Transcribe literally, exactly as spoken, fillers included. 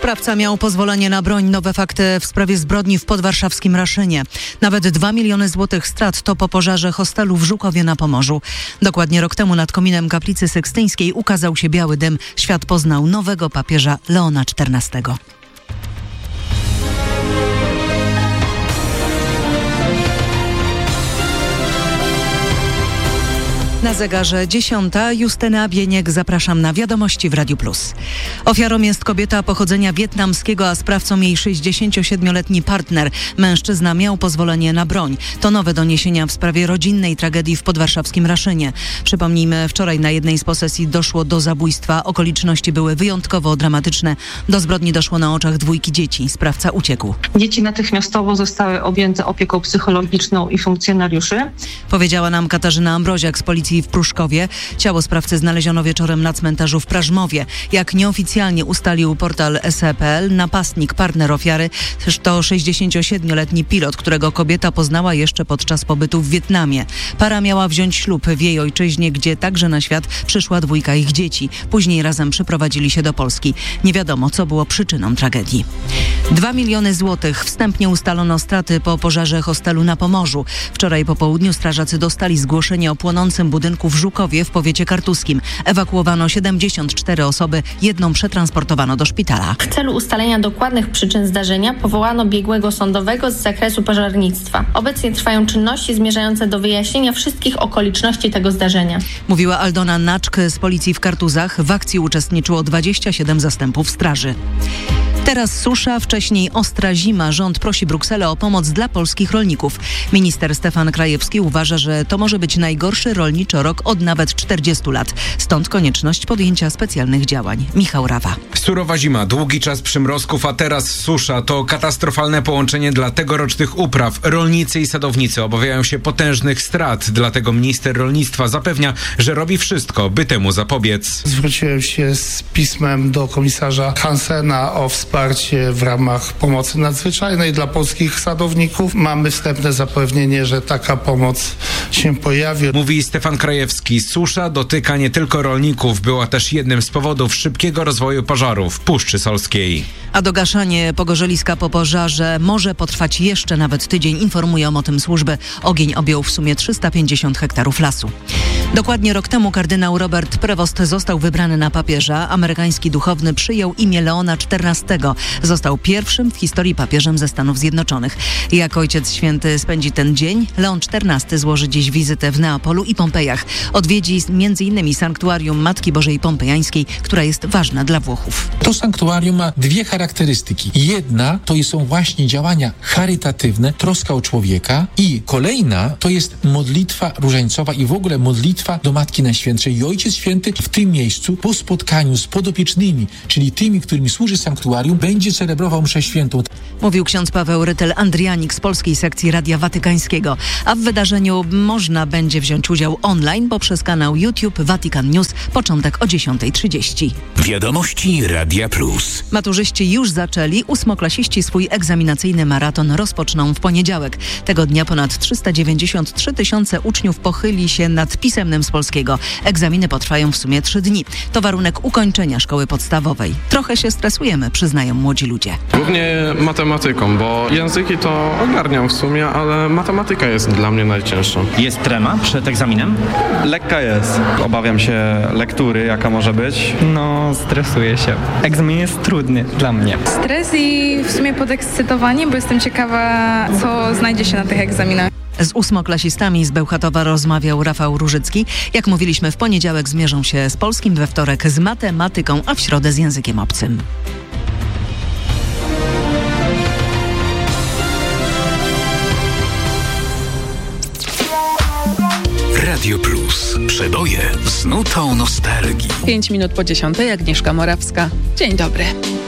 Sprawca miał pozwolenie na broń. Nowe fakty w sprawie zbrodni w podwarszawskim Raszynie. Nawet dwa miliony złotych strat to po pożarze hostelu w Żukowie na Pomorzu. Dokładnie rok temu nad kominem kaplicy sykstyńskiej ukazał się biały dym. Świat poznał nowego papieża Leona czternastego. Na zegarze dziesiąta. Justyna Bieniek, zapraszam na Wiadomości w Radiu Plus. Ofiarą jest kobieta pochodzenia wietnamskiego, a sprawcą jej sześćdziesięciosiedmioletni partner. Mężczyzna miał pozwolenie na broń. To nowe doniesienia w sprawie rodzinnej tragedii w podwarszawskim Raszynie. Przypomnijmy, wczoraj na jednej z posesji doszło do zabójstwa. Okoliczności były wyjątkowo dramatyczne. Do zbrodni doszło na oczach dwójki dzieci. Sprawca uciekł. Dzieci natychmiastowo zostały objęte opieką psychologiczną i funkcjonariuszy. Powiedziała nam Katarzyna Ambroziak z policji w Pruszkowie. Ciało sprawcy znaleziono wieczorem na cmentarzu w Prażmowie. Jak nieoficjalnie ustalił portal S E kropka P L, napastnik, partner ofiary, to sześćdziesięciosiedmioletni pilot, którego kobieta poznała jeszcze podczas pobytu w Wietnamie. Para miała wziąć ślub w jej ojczyźnie, gdzie także na świat przyszła dwójka ich dzieci. Później razem przyprowadzili się do Polski. Nie wiadomo, co było przyczyną tragedii. Dwa miliony złotych. Wstępnie ustalono straty po pożarze hostelu na Pomorzu. Wczoraj po południu strażacy dostali zgłoszenie o płonącym budynku w Żukowie w powiecie kartuskim. Ewakuowano siedemdziesiąt cztery osoby, jedną przetransportowano do szpitala. W celu ustalenia dokładnych przyczyn zdarzenia powołano biegłego sądowego z zakresu pożarnictwa. Obecnie trwają czynności zmierzające do wyjaśnienia wszystkich okoliczności tego zdarzenia. Mówiła Aldona Naczk z policji w Kartuzach. W akcji uczestniczyło dwadzieścia siedem zastępów straży. Teraz susza, wcześniej ostra zima. Rząd prosi Brukselę o pomoc dla polskich rolników. Minister Stefan Krajewski uważa, że to może być najgorszy rolniczy rok od nawet czterdziestu lat. Stąd konieczność podjęcia specjalnych działań. Michał Rawa. Surowa zima, długi czas przymrozków, a teraz susza. To katastrofalne połączenie dla tegorocznych upraw. Rolnicy i sadownicy obawiają się potężnych strat. Dlatego minister rolnictwa zapewnia, że robi wszystko, by temu zapobiec. Zwróciłem się z pismem do komisarza Hansena o wsparcie w ramach pomocy nadzwyczajnej dla polskich sadowników. Mamy wstępne zapewnienie, że taka pomoc się pojawi. Mówi Stefan Krajewski. Susza dotyka nie tylko rolników. Była też jednym z powodów szybkiego rozwoju pożaru w Puszczy Solskiej. A dogaszanie pogorzeliska po pożarze może potrwać jeszcze nawet tydzień. Informują o tym służby. Ogień objął w sumie trzysta pięćdziesiąt hektarów lasu. Dokładnie rok temu kardynał Robert Prevost został wybrany na papieża. Amerykański duchowny przyjął imię Leona czternastego. Został pierwszym w historii papieżem ze Stanów Zjednoczonych. Jak Ojciec Święty spędzi ten dzień? Leon czternasty złoży dziś wizytę w Neapolu i Pompejach. Odwiedzi między innymi sanktuarium Matki Bożej Pompejańskiej, która jest ważna dla Włochów. To sanktuarium ma dwie charakterystyki. Jedna to są właśnie działania charytatywne, troska o człowieka, i kolejna to jest modlitwa różańcowa i w ogóle modlitwa do Matki Najświętszej. I Ojciec Święty w tym miejscu po spotkaniu z podopiecznymi, czyli tymi, którymi służy sanktuarium, będzie celebrował mszę świętą. Mówił ksiądz Paweł Rytel-Andrianik z polskiej sekcji Radia Watykańskiego. A w wydarzeniu można będzie wziąć udział online poprzez kanał YouTube Vatican News. Początek o dziesiąta trzydzieści. Wiadomości Radia Plus. Maturzyści już zaczęli. Ósmoklasiści swój egzaminacyjny maraton rozpoczną w poniedziałek. Tego dnia ponad trzysta dziewięćdziesiąt trzy tysiące uczniów pochyli się nad pisemnym z polskiego. Egzaminy potrwają w sumie trzy dni. To warunek ukończenia szkoły podstawowej. Trochę się stresujemy, przyznają młodzi ludzie. Głównie matematyką, bo języki to ogarniam w sumie, ale matematyka jest dla mnie najcięższa. Jest trema przed egzaminem? Lekka jest. Obawiam się lektury, jaka może być. No, stresuję się. Egzamin jest trudny dla mnie. Stres i w sumie podekscytowanie, bo jestem ciekawa, co znajdzie się na tych egzaminach. Z ósmoklasistami z Bełchatowa rozmawiał Rafał Różycki. Jak mówiliśmy, w poniedziałek zmierzą się z polskim, we wtorek z matematyką, a w środę z językiem obcym. Radio Plus. Przeboje z nutą nostalgii. Pięć minut po dziesiątej. Agnieszka Morawska. Dzień dobry.